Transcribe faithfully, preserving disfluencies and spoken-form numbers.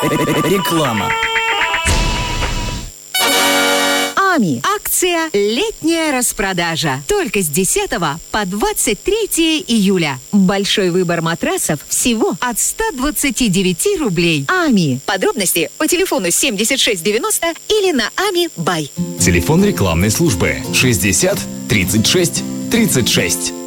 Реклама. АМИ. Акция «Летняя распродажа». Только с десятого по двадцать третье июля. Большой выбор матрасов всего от ста двадцати девяти рублей. АМИ. Подробности по телефону семьдесят шесть девяносто или на ами бай. Телефон рекламной службы шестьдесят тридцать шесть тридцать шесть.